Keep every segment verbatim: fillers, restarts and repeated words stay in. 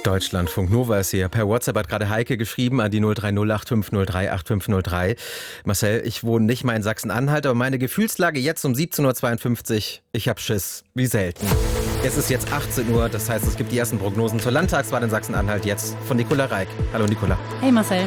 Deutschlandfunk Nova ist hier. Per WhatsApp hat gerade Heike geschrieben an die null drei null acht fünf null drei acht fünf null drei. Marcel, ich wohne nicht mal in Sachsen-Anhalt, aber meine Gefühlslage jetzt um siebzehn Uhr zweiundfünfzig, ich hab Schiss, wie selten. Es ist jetzt achtzehn Uhr, das heißt, es gibt die ersten Prognosen zur Landtagswahl in Sachsen-Anhalt jetzt von Nicola Reik. Hallo Nicola. Hey Marcel.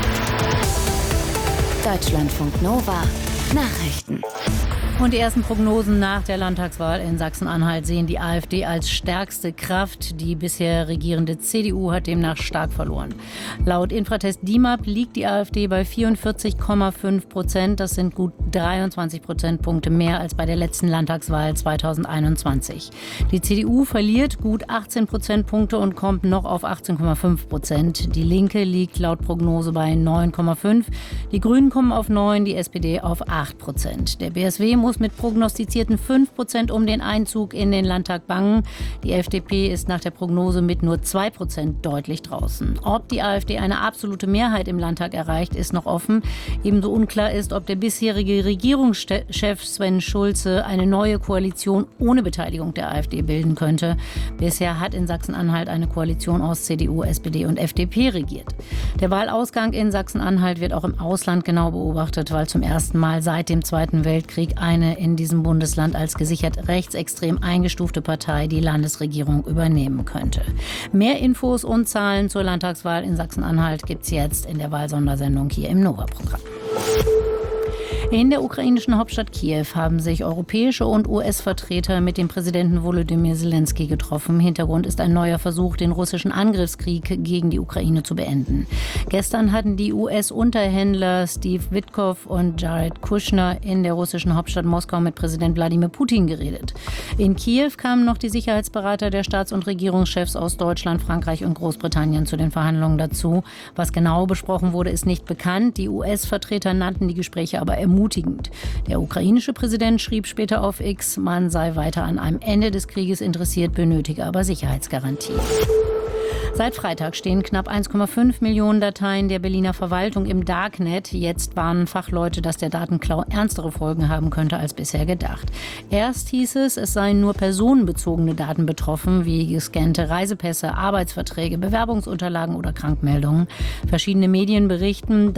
Deutschlandfunk Nova Nachrichten. Und die ersten Prognosen nach der Landtagswahl in Sachsen-Anhalt sehen die AfD als stärkste Kraft. Die bisher regierende C D U hat demnach stark verloren. Laut Infratest D I M A P liegt die AfD bei vierundvierzig Komma fünf Prozent. Das sind gut dreiundzwanzig Prozentpunkte mehr als bei der letzten Landtagswahl zweitausendeinundzwanzig. Die C D U verliert gut achtzehn Prozentpunkte und kommt noch auf achtzehn Komma fünf Prozent. Die Linke liegt laut Prognose bei neun Komma fünf. Die Grünen kommen auf neun, die S P D auf acht Prozent. Der B S W muss mit prognostizierten fünf Prozent um den Einzug in den Landtag bangen. Die F D P ist nach der Prognose mit nur zwei Prozent deutlich draußen. Ob die AfD eine absolute Mehrheit im Landtag erreicht, ist noch offen. Ebenso unklar ist, ob der bisherige Regierungschef Sven Schulze eine neue Koalition ohne Beteiligung der AfD bilden könnte. Bisher hat in Sachsen-Anhalt eine Koalition aus C D U, S P D und F D P regiert. Der Wahlausgang in Sachsen-Anhalt wird auch im Ausland genau beobachtet, weil zum ersten Mal seit dem Zweiten Weltkrieg eine in diesem Bundesland als gesichert rechtsextrem eingestufte Partei die Landesregierung übernehmen könnte. Mehr Infos und Zahlen zur Landtagswahl in Sachsen-Anhalt gibt's jetzt in der Wahlsondersendung hier im Nova-Programm. In der ukrainischen Hauptstadt Kiew haben sich europäische und U S-Vertreter mit dem Präsidenten Volodymyr Zelensky getroffen. Hintergrund ist ein neuer Versuch, den russischen Angriffskrieg gegen die Ukraine zu beenden. Gestern hatten die U S-Unterhändler Steve Witkoff und Jared Kushner in der russischen Hauptstadt Moskau mit Präsident Wladimir Putin geredet. In Kiew kamen noch die Sicherheitsberater der Staats- und Regierungschefs aus Deutschland, Frankreich und Großbritannien zu den Verhandlungen dazu. Was genau besprochen wurde, ist nicht bekannt. Die U S-Vertreter nannten die Gespräche aber ermutigend. Der ukrainische Präsident schrieb später auf X, man sei weiter an einem Ende des Krieges interessiert, benötige aber Sicherheitsgarantien. Seit Freitag stehen knapp eins Komma fünf Millionen Dateien der Berliner Verwaltung im Darknet. Jetzt warnen Fachleute, dass der Datenklau ernstere Folgen haben könnte als bisher gedacht. Erst hieß es, es seien nur personenbezogene Daten betroffen, wie gescannte Reisepässe, Arbeitsverträge, Bewerbungsunterlagen oder Krankmeldungen. Verschiedene Medien berichten,